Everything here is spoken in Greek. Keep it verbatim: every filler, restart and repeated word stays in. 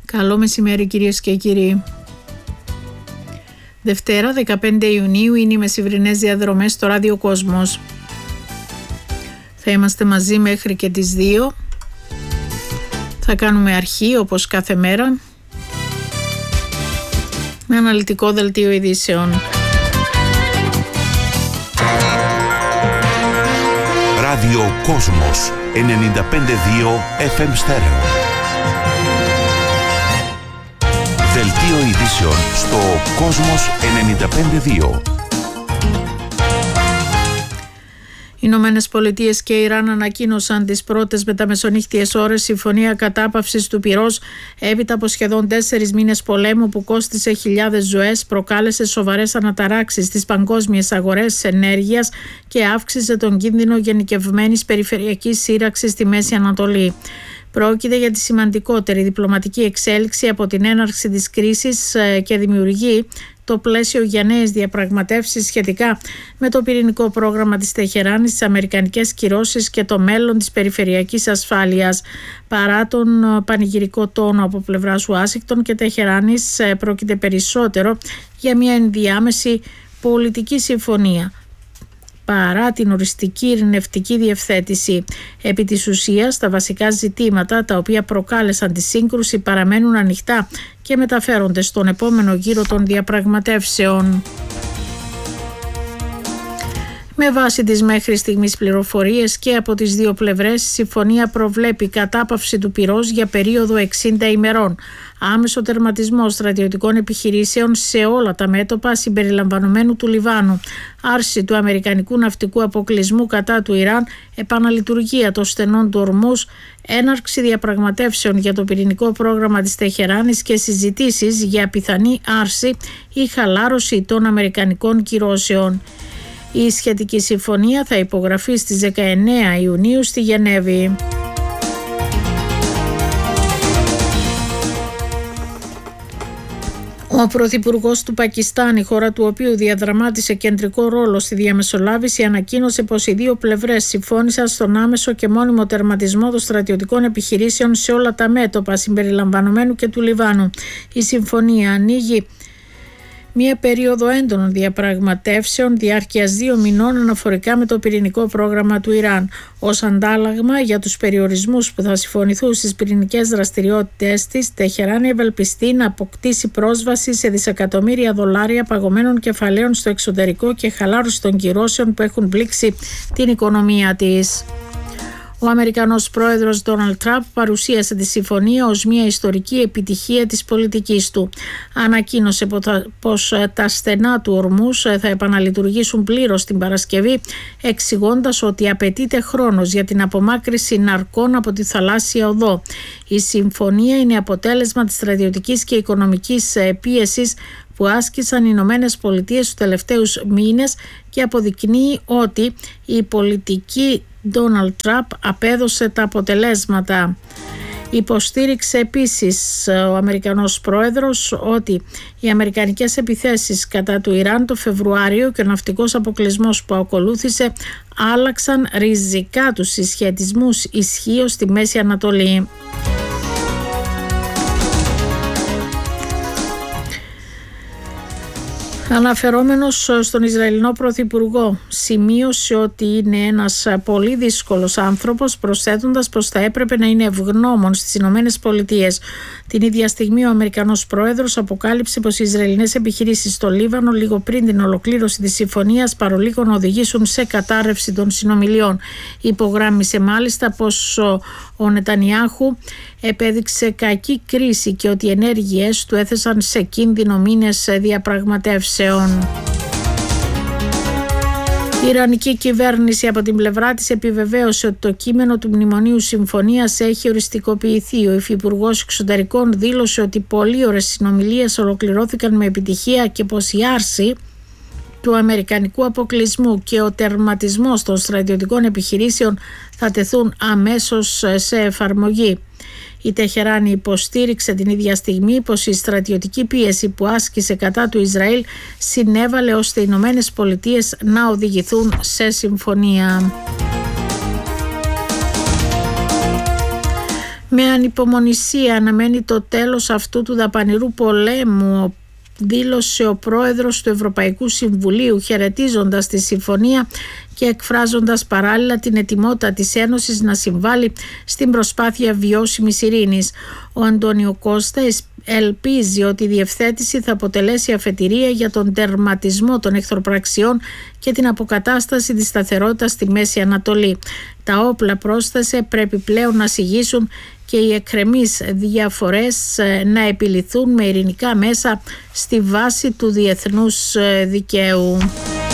Καλό μεσημέρι κυρίες και κύριοι. Δευτέρα δεκαπέντε Ιουνίου είναι οι μεσημβρινές διαδρομές στο Ράδιο Κόσμος. Θα είμαστε μαζί μέχρι και τις δύο. Θα κάνουμε αρχή όπως κάθε μέρα με αναλυτικό δελτίο ειδήσεων. Ράδιο Κόσμος ενενήντα πέντε κόμμα δύο εφ εμ στέρεο. Δελτίο ειδήσεων στο Κόσμος ενενήντα πέντε κόμμα δύο. Οι Ηνωμένες Πολιτείες και Ιράν ανακοίνωσαν τις πρώτες μεταμεσονύχτιες ώρες συμφωνία κατάπαυσης του πυρός έπειτα από σχεδόν τέσσερις μήνες πολέμου που κόστισε χιλιάδες ζωές, προκάλεσε σοβαρές αναταράξεις στις παγκόσμιες αγορές ενέργειας και αύξησε τον κίνδυνο γενικευμένης περιφερειακής σύραξης στη Μέση Ανατολή. Πρόκειται για τη σημαντικότερη διπλωματική εξέλιξη από την έναρξη της κρίσης και δημιουργεί το πλαίσιο για νέες διαπραγματεύσεις σχετικά με το πυρηνικό πρόγραμμα της Τεχεράνης, τις αμερικανικές κυρώσεις και το μέλλον της περιφερειακής ασφάλειας. Παρά τον πανηγυρικό τόνο από πλευράς Ουάσιγκτον και Τεχεράνης, πρόκειται περισσότερο για μια ενδιάμεση πολιτική συμφωνία παρά την οριστική ειρηνευτική διευθέτηση. Επί της ουσίας, τα βασικά ζητήματα τα οποία προκάλεσαν τη σύγκρουση παραμένουν ανοιχτά και μεταφέρονται στον επόμενο γύρο των διαπραγματεύσεων. Με βάση τις μέχρι στιγμής πληροφορίες και από τις δύο πλευρές, η συμφωνία προβλέπει κατάπαυση του πυρός για περίοδο εξήντα ημερών, άμεσο τερματισμό στρατιωτικών επιχειρήσεων σε όλα τα μέτωπα συμπεριλαμβανομένου του Λιβάνου, άρση του αμερικανικού ναυτικού αποκλεισμού κατά του Ιράν, επαναλειτουργία των στενών του Ορμούς, έναρξη διαπραγματεύσεων για το πυρηνικό πρόγραμμα της Τεχεράνης και συζητήσεις για πιθανή άρση ή χαλάρωση των αμερικανικών κυρώσεων. Η σχετική συμφωνία θα υπογραφεί στις δεκαεννέα Ιουνίου στη Γενέβη. Ο Πρωθυπουργός του Πακιστάν, η χώρα του οποίου διαδραμάτισε κεντρικό ρόλο στη διαμεσολάβηση, ανακοίνωσε πως οι δύο πλευρές συμφώνησαν στον άμεσο και μόνιμο τερματισμό των στρατιωτικών επιχειρήσεων σε όλα τα μέτωπα συμπεριλαμβανομένου και του Λιβάνου. Η συμφωνία ανοίγει μία περίοδο έντονων διαπραγματεύσεων διάρκειας δύο μηνών αναφορικά με το πυρηνικό πρόγραμμα του Ιράν. Ως αντάλλαγμα για τους περιορισμούς που θα συμφωνηθούν στις πυρηνικές δραστηριότητες της, Τεχεράνη ευελπιστεί να αποκτήσει πρόσβαση σε δισεκατομμύρια δολάρια παγωμένων κεφαλαίων στο εξωτερικό και χαλάρωση των κυρώσεων που έχουν πλήξει την οικονομία της. Ο Αμερικανός πρόεδρος Ντόναλντ Τραμπ παρουσίασε τη συμφωνία ως μια ιστορική επιτυχία της πολιτικής του. Ανακοίνωσε πως τα στενά του Ορμούς θα επαναλειτουργήσουν πλήρως την Παρασκευή, εξηγώντας ότι απαιτείται χρόνος για την απομάκρυνση ναρκών από τη θαλάσσια οδό. Η συμφωνία είναι αποτέλεσμα της στρατιωτικής και οικονομικής πίεσης που άσκησαν οι Ηνωμένες Πολιτείες τους τελευταίους μήνες και αποδεικνύει ότι η πολιτική Ντόναλντ Τραμπ απέδωσε τα αποτελέσματα. Υποστήριξε επίσης ο Αμερικανός πρόεδρος ότι οι αμερικανικές επιθέσεις κατά του Ιράν το Φεβρουάριο και ο ναυτικός αποκλεισμός που ακολούθησε άλλαξαν ριζικά τους συσχετισμούς ισχύως στη Μέση Ανατολή. Αναφερόμενος στον Ισραηλινό Πρωθυπουργό, σημείωσε ότι είναι ένας πολύ δύσκολος άνθρωπος, προσθέτοντας πως θα έπρεπε να είναι ευγνώμων στις Ηνωμένες Πολιτείες. Την ίδια στιγμή ο Αμερικανός Πρόεδρος αποκάλυψε πως οι Ισραηλινές επιχειρήσεις στο Λίβανο λίγο πριν την ολοκλήρωση της συμφωνίας παρολίγο να οδηγήσουν σε κατάρρευση των συνομιλιών. Υπογράμμισε μάλιστα πως ο, ο Νετανιάχου επέδειξε κακή κρίση και ότι οι ενέργειές του έθεσαν σε κίνδυνο μήνες διαπραγματεύσεων. Η Ιρανική κυβέρνηση από την πλευρά της επιβεβαίωσε ότι το κείμενο του Μνημονίου Συμφωνίας έχει οριστικοποιηθεί. Ο Υφυπουργός Εξωτερικών δήλωσε ότι πολλοί ώρες συνομιλίες ολοκληρώθηκαν με επιτυχία και πως η άρση του αμερικανικού αποκλεισμού και ο τερματισμός των στρατιωτικών επιχειρήσεων θα τεθούν αμέσως σε εφαρμογή. Η Τεχεράνη υποστήριξε την ίδια στιγμή πως η στρατιωτική πίεση που άσκησε κατά του Ισραήλ συνέβαλε ώστε οι Ηνωμένες Πολιτείες να οδηγηθούν σε συμφωνία. Με ανυπομονησία αναμένει το τέλος αυτού του δαπανηρού πολέμου, δήλωσε ο πρόεδρος του Ευρωπαϊκού Συμβουλίου, χαιρετίζοντας τη συμφωνία και εκφράζοντας παράλληλα την ετοιμότητα της Ένωσης να συμβάλλει στην προσπάθεια βιώσιμης ειρήνης. Ο Αντώνιο Κώστα ελπίζει ότι η διευθέτηση θα αποτελέσει αφετηρία για τον τερματισμό των εχθροπραξιών και την αποκατάσταση της σταθερότητας στη Μέση Ανατολή. Τα όπλα, πρόσθεσε, πρέπει πλέον να συγγύσουν και οι εκκρεμείς διαφορές να επιληθούν με ειρηνικά μέσα στη βάση του διεθνούς δικαίου.